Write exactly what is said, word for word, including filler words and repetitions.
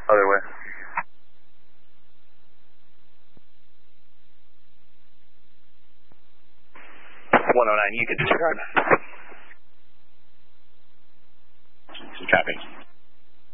Other way. one oh nine, you can disregard. Some traffic.